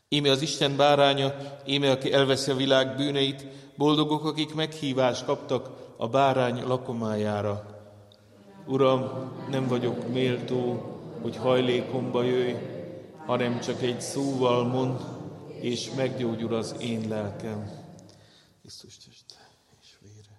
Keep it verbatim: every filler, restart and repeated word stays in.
Íme az Isten báránya, íme aki elveszi a világ bűneit, boldogok, akik meghívást kaptak a bárány lakomájára. Uram, nem vagyok méltó, hogy hajlékomba jöjj, hanem csak egy szóval mondd, és meggyógyul az én lelkem. Krisztus teste és vére.